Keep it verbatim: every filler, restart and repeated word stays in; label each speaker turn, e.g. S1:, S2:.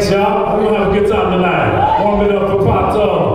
S1: Thanks, y'all. We're gonna have a good time tonight. Warm it up for Pop Dog.